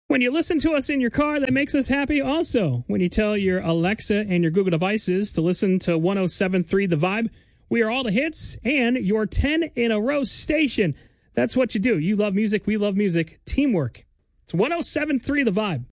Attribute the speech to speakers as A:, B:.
A: When you listen to us in your car, that makes us happy also. When you tell your Alexa and your Google devices to listen to 107.3 The Vibe, we are all the hits and your 10 in a row station. That's what you do. You love music. We love music. Teamwork. It's 107.3 The Vibe.